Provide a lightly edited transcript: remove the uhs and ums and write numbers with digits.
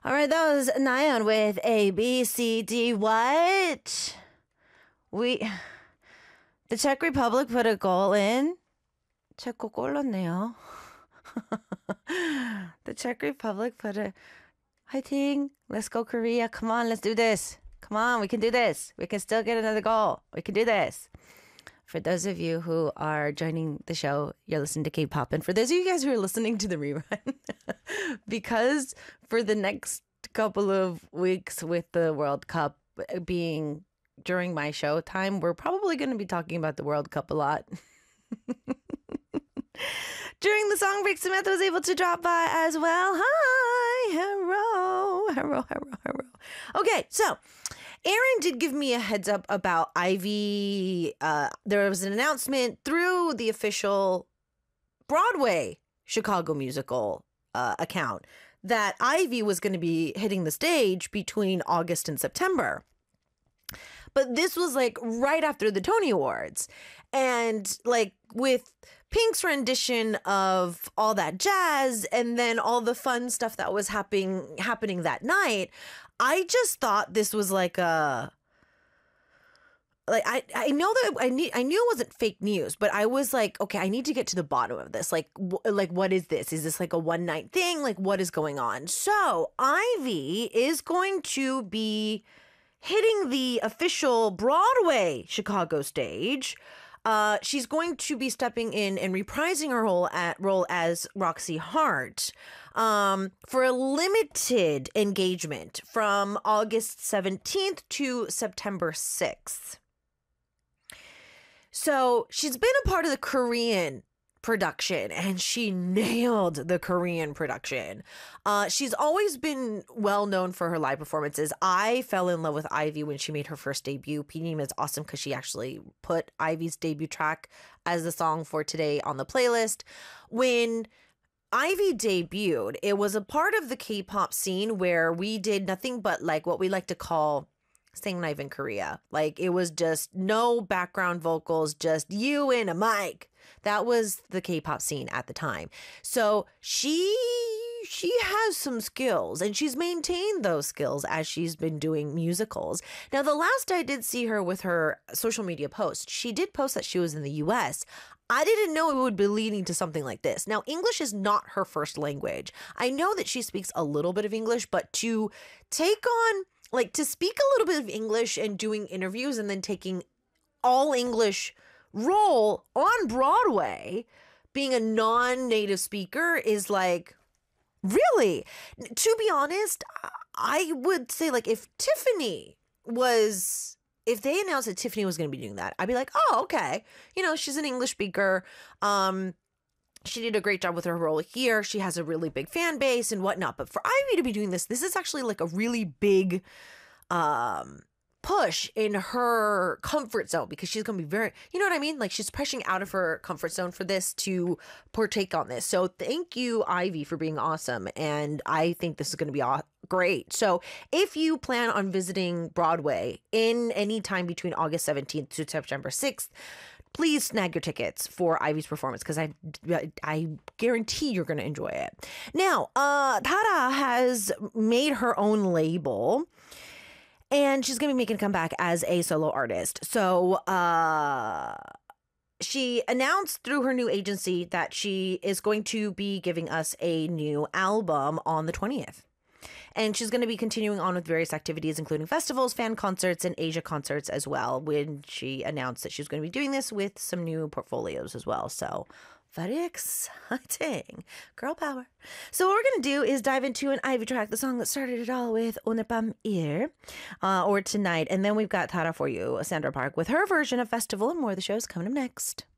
All right, that was Nyan with A, B, C, D. What? We, the Czech Republic put a goal in. 체코 골 넣었네요. The Czech Republic put a, 화이팅. Let's go Korea. Come on, let's do this. Come on, we can do this. We can still get another goal. We can do this. For those of you who are joining the show, you're listening to K-pop. And for those of you guys who are listening to the rerun, because for the next couple of weeks with the World Cup being during my show time, we're probably going to be talking about the World Cup a lot. During the song break, Samantha was able to drop by as well. Hi, hello. Okay, so Aaron did give me a heads up about Ivy. There was an announcement through the official Broadway Chicago musical account that Ivy was going to be hitting the stage between August and September. But this was like right after the Tony Awards. And like with Pink's rendition of All That Jazz and then all the fun stuff that was happening that night, I just thought this was like a... Like I know that I knew it wasn't fake news, but I was like, okay, I need to get to the bottom of this. Like what is this? Is this like a one night thing? Like what is going on? So Ivy is going to be hitting the official Broadway Chicago stage. She's going to be stepping in and reprising her role as Roxy Hart for a limited engagement from August 17th to September 6th. So she's been a part of the Korean production and she nailed the Korean production. She's always been well known for her live performances. I fell in love with Ivy when she made her first debut. P-Name is awesome because she actually put Ivy's debut track as the song for today on the playlist. When Ivy debuted, it was a part of the K-pop scene where we did nothing but like what we like to call sing live in Korea. Like it was just no background vocals, just you and a mic. That was the K-pop scene at the time. So she has some skills and she's maintained those skills as she's been doing musicals. Now, the last I did see her with her social media post, she did post that she was in the US. I didn't know it would be leading to something like this. Now, English is not her first language. I know that she speaks a little bit of English, but to take on like to speak a little bit of English and doing interviews and then taking all English role on Broadway, being a non-native speaker is like, really? To be honest, I would say like if they announced that Tiffany was going to be doing that, I'd be like, oh, okay. You know, she's an English speaker. She did a great job with her role here. She has a really big fan base and whatnot. But for Ivy to be doing this is actually like a really big push in her comfort zone because she's going to be very, you know what I mean? Like she's pushing out of her comfort zone for this to partake on this. So thank you, Ivy, for being awesome. And I think this is going to be great. So if you plan on visiting Broadway in any time between August 17th to September 6th, please snag your tickets for Ivy's performance because I guarantee you're going to enjoy it. Now, Tara has made her own label and she's going to be making a comeback as a solo artist. So she announced through her new agency that she is going to be giving us a new album on the 20th. And she's going to be continuing on with various activities, including festivals, fan concerts, and Asia concerts as well, when she announced that she was going to be doing this with some new portfolios as well. So very exciting. Girl power. So what we're going to do is dive into an Ivy track, the song that started it all with O늘 밤 Ir, or Tonight. And then we've got Tara for you, Sandra Park, with her version of Festival, and more of the shows coming up next.